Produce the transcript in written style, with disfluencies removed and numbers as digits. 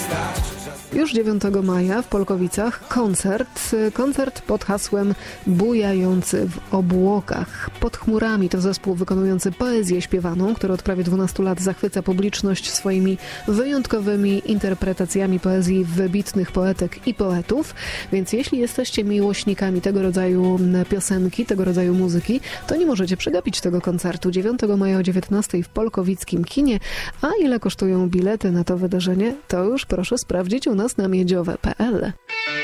Już 9 maja w Polkowicach koncert pod hasłem Bujający w obłokach. Pod chmurami to zespół wykonujący poezję śpiewaną, który od prawie 12 lat zachwyca publiczność swoimi wyjątkowymi interpretacjami poezji wybitnych poetek i poetów. Więc jeśli jesteście miłośnikami tego rodzaju piosenki, tego rodzaju muzyki, to nie możecie przegapić tego koncertu 9 maja o 19 w polkowickim kinie. A ile kosztują bilety na to wydarzenie, to już proszę sprawdzić u nas na miedziowe.pl.